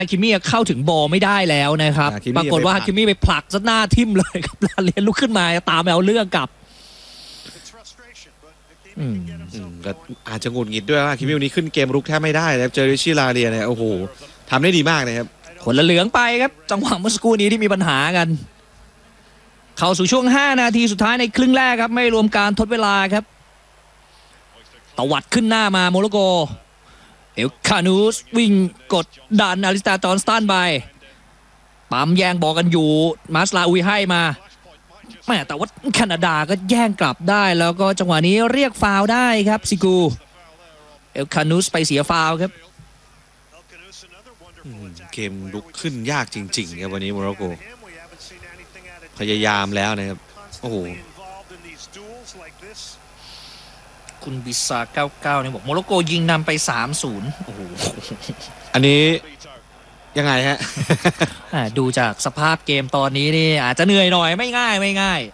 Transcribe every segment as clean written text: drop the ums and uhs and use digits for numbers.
คิมมี่เข้าถึงบอลไม่ได้แล้วนะครับปรากฏว่าคิมมี่ไปผลักซะหน้าทิ่มเลยครับลาเลียนลุกขึ้นมาตามไปเอาเรื่องกลับก็อาจจะหงุดหงิดด้วยว่าคิมมี่วันนี้ขึ้นเกมรุกแทบไม่ได้แล้วเจอริชี่ลาเลียเนี่ยโอ้โหทำได้ดีมากเลยครับคนละเหลืองไปครับจังหวะเมื่อสักครู่นี้ที่มีปัญหากันเข้าสู่ช่วง5 นาทีสุดท้ายในครึ่งแรกครับไม่รวมการทดเวลาครับตวัดขึ้นหน้ามาโมร็อกโกเอลคานูสวิ่งกดดันอาริสตาจอห์นสตันไปปั๊มแย่งบอลกันอยู่มาสลาอุยให้มาแม่แต่ว่าแคนาดาก็แย่งกลับได้แล้วก็จังหวะนี้เรียกฟาวล์ได้ครับซิกูเอลคานูสไปเสียฟาวล์ครับเกมลุกขึ้นยากจริงๆครับวันนี้โมร็อกโกพยายามแล้วนะครับโอ้โหคุณบิซา99เนี่ยบอกโมร็อกโกยิงนำไป 3-0 โอ้โหอันนี้ยังไงฮะดูจากสภาพเกมตอนนี้นี่อาจจะเหนื่อยหน่อยไม่ง่าย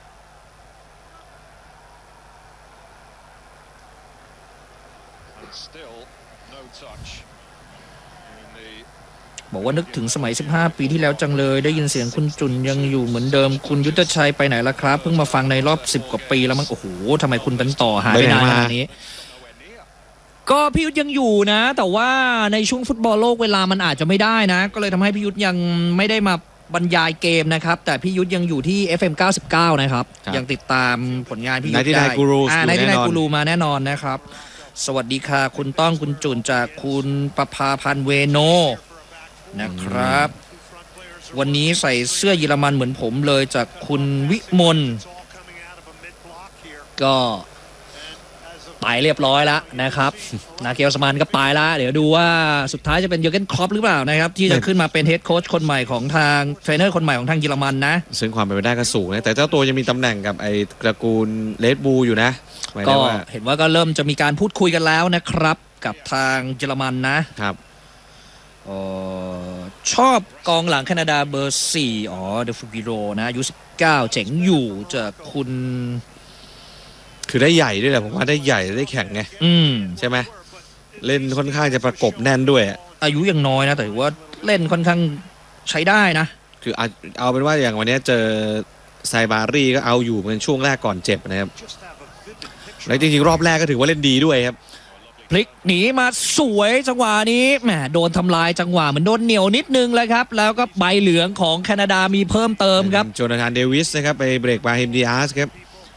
บอกว่านึกถึงสมัย15 ปีที่แล้วจังเลยได้ยินเสียงคุณจุนยังอยู่เหมือนเดิมคุณยุทธชัยไปไหนล่ะครับเพิ่งมาฟังในรอบ10 กว่าปีแล้วมั้งโอ้โหทำไมคุณเป็นต่อหายไปนานขนาดนี้ก็พี่ยุทธยังอยู่นะแต่ว่าในช่วงฟุตบอลโลกเวลามันอาจจะไม่ได้นะก็เลยทำให้พี่ยุทธยังไม่ได้มาบรรยายเกมนะครับแต่พี่ยุทธยังอยู่ที่ FM 99นะครับยังติดตามผลงานพี่ยุทธได้ในที่นายกูรูมาแน่นอนนะครับสวัสดีค่ะคุณต้องคุณจุนจากคุณประภาพันธ์เวโนนะครับวันนี้ใส่เสื้อเยอรมันเหมือนผมเลยจากคุณวิมลก็ไปเรียบร้อยแล้วนะครับนาเกลสมานก็ไปแล้วเดี๋ยวดูว่าสุดท้ายจะเป็นเยอร์เกนคล็อปหรือเปล่านะครับที่จะขึ้นมาเป็นเฮดโค้ชคนใหม่ของทางเทรนเนอร์คนใหม่ของทางเยอรมันนะซึ่งความเป็นไปได้ก็สูงนะแต่เจ้าตัวยังมีตำแหน่งกับไอ้ตระกูลเลดบูอยู่นะก็เห็นว่าก็เริ่มจะมีการพูดคุยกันแล้วนะครับกับทางเยอรมันนะครับชอบกองหลังแคนาดาเบอร์4เดฟูกิโรนะอายุ19เจ๋งอยู่จากคุณคือได้ใหญ่ด้วยแหละผมว่าได้ใหญ่ได้แข็งไงใช่ไหมเล่นค่อนข้างจะประกบแน่นด้วยอายุยังน้อยนะแต่ว่าเล่นค่อนข้างใช้ได้นะคือเอาเป็นว่าอย่างวันนี้เจอไซบารีก็เอาอยู่เหมือนช่วงแรกก่อนเจ็บนะครับแล้วจริงๆรอบแรกก็ถือว่าเล่นดีด้วยครับพลิกหนีมาสวยจังหวะนี้แหมโดนทำลายจังหวะเหมือนโดนเหนียวนิดนึงเลยครับแล้วก็ใบเหลืองของแคนาดามีเพิ่มเติมครับโจนาธานเดวิสนะครับไปเบรกบาฮิมดิอาสครับ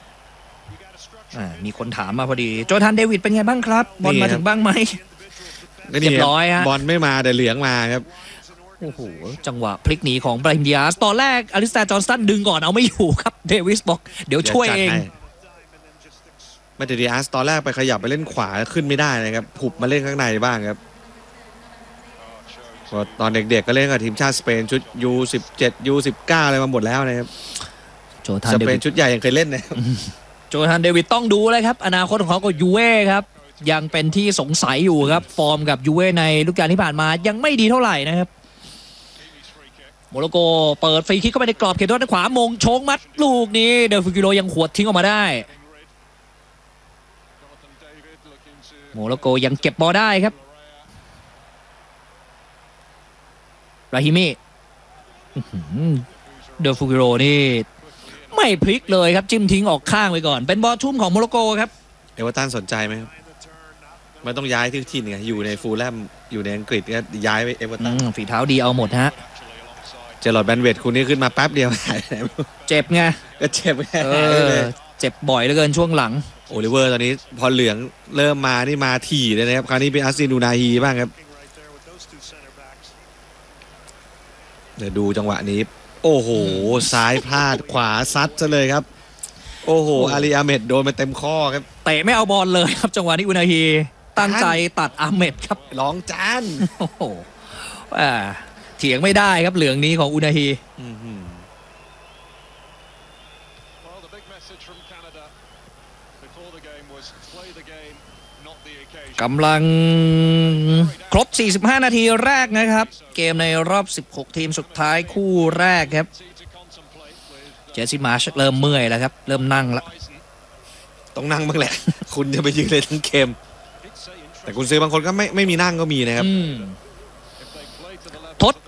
มีคนถามมาพอดีโจนาธานเดวิดเป็นไงบ้างครับบอลมาถึงบ้างไหมเรียบร้อยฮะบอลไม่มาแต่เหลืองมาครับโอ้โหจังหวะพลิกหนีของบาฮิมดิอาสตอนแรกอลิสตาจอห์นสตันดึงก่อนเอาไม่อยู่ครับเดวิสบอกเดี๋ยวช่วยเองมาเดดิอาสตอนแรกไปขยับไปเล่นขวาขึ้นไม่ได้นะครับผุบมาเล่นข้างในบ้างครับตอนเด็กๆก็เล่นกับทีมชาติสเปนชุด U17 U19 อะไรมาหมดแล้วนะครับสเปนชุดใหญ่ยังเคยเล่นนะโจนาธานเดวิดต้องดูเลยครับอนาคตของเขาก็ยูเว่ครับยังเป็นที่สงสัยอยู่ครับฟอร์มกับยูเว่ในฤดูกาลที่ผ่านมายังไม่ดีเท่าไหร่นะครับโมร็อกโกเปิดฟรีคิกเข้าไปในกรอบเขตโทษด้านขวามงโชงมัดลูกนี้เดลฟิกิโรยังขวดทิ้งออกมาได้โมร็อกโกยังเก็บบอลได้ครับราฮิมิเดลฟิกิโรนี่ไม่พลิกเลยครับจิ้มทิ้งออกข้างไปก่อนเป็นบอลทุ่มของโมร็อกโกครับเอเวอร์ตันสนใจไหมครับไม่ต้องย้ายที่ถิ่นไงอยู่ในฟูลแลมอยู่ในอังกฤษก็ย้ายไปเอเวอร์ตันฝีเท้าดีเอาหมดฮะเจอร์ลอดแบนเวตคุณนี่ขึ้นมาแป๊บเดียวเจ็บไงก็เจ็บเจ็บบ่อยเหลือเกินช่วงหลังโอลิเวอร์ตอนนี้พอเหลืองเริ่มมานี่มาถี่เลยนะครับคราวนี้เป็นอัสซินูนาฮีบ้างครับเดี๋ยวดูจังหวะนี้โอ้โหซ้ายพลาดขวาซัดซะเลยครับโอ้โหอาลีอาเมดโดนไปเต็มข้อครับเตะไม่เอาบอลเลยครับจังหวะนี้อุนาฮีตั้งใจตัดอาเมดครับร้องจานโอ้โหเถียงไม่ได้ครับเหลืองนี้ของอุนาฮีกำลังครบ45 นาทีแรกนะครับเกมในรอบ16ทีมสุดท้ายคู่แรกครับเจสซี่มาร์ชเริ่มเมื่อยแล้วครับเริ่มนั่งแล้วต้องนั่งบ้างแหละคุณจะไปยืนเลยทั้งเกมแต่คุณซื้อบางคนก็ไม่มีนั่งก็มีนะครับทด